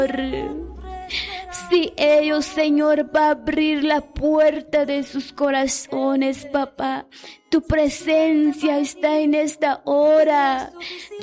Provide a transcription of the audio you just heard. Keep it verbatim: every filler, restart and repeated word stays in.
Si ellos, Señor, va a abrir la puerta de sus corazones, papá. Tu presencia está en esta hora.